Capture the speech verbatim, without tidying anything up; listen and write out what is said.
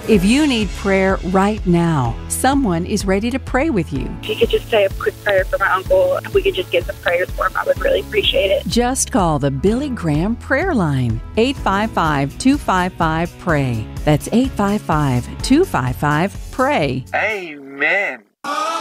If you need prayer right now, someone is ready to pray with you. If you could just say a quick prayer for my uncle, if we could just get some prayers for him, I would really appreciate it. Just call the Billy Graham Prayer Line, eight five five, two five five, P R A Y. That's eight five five, two five five, P R A Y. Amen.